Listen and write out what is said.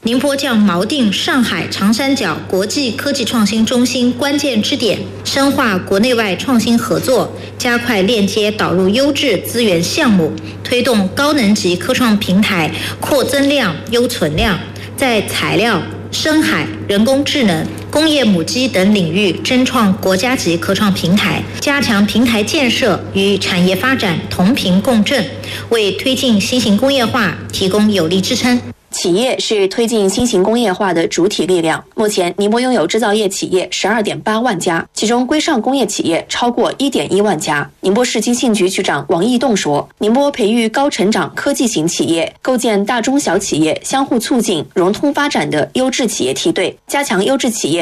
宁波将锚定上海长三角国际科技创新中心关键支点，深化国内外创新合作，加快链接导入优质资源项目，推动高能级科创平台扩增量、优存量，在材料、深海、人工智能、工业母机等领域争创国家级科创平台，加强平台建设与产业发展同频共振，为推进新型工业化提供有力支撑。 企业是推进新型工业化的主体力量。目前，宁波拥有制造业企业12.8万家，其中规上工业企业超过1.1万家。宁波市经信局局长王义栋说：“宁波培育高成长科技型企业，构建大中小企业相互促进、融通发展的优质企业梯队，加强优质企业